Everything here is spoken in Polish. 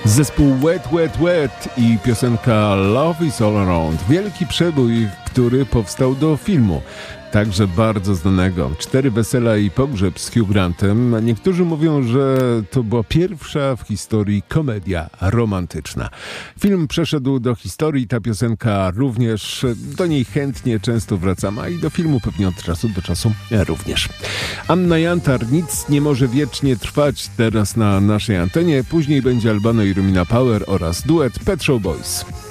Zespół Wet Wet Wet i piosenka Love is All Around. Wielki przebój, który powstał do filmu, także bardzo znanego. 4 wesela i pogrzeb z Hugh Grantem. Niektórzy mówią, że to była pierwsza w historii komedia romantyczna. Film przeszedł do historii, ta piosenka również. Do niej chętnie często wracam, a i do filmu pewnie od czasu do czasu również. Anna Jantar, Nic nie może wiecznie trwać, teraz na naszej antenie. Później będzie Albano i Romina Power oraz duet Pet Shop Boys.